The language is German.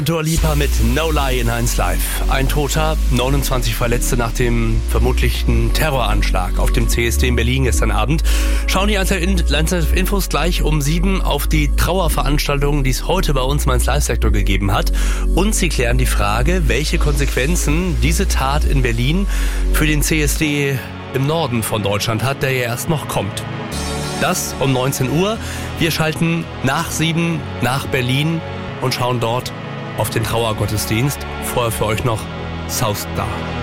Dua Lipa mit No Lie in 1 Live. Ein Toter, 29 Verletzte nach dem vermutlichen Terroranschlag auf dem CSD in Berlin gestern Abend. Schauen die Infos gleich um 7 auf die Trauerveranstaltungen, die es heute bei uns im 1 Live-Sektor gegeben hat. Und sie klären die Frage, welche Konsequenzen diese Tat in Berlin für den CSD im Norden von Deutschland hat, der ja erst noch kommt. Das um 19 Uhr. Wir schalten nach 7 nach Berlin und schauen dort auf den Trauergottesdienst. Vorher für euch noch South Star.